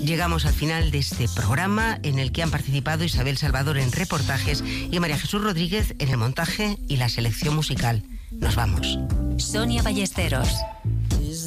Llegamos al final de este programa en el que han participado Isabel Salvador en reportajes y María Jesús Rodríguez en el montaje y la selección musical. Nos vamos. Sonia Ballesteros.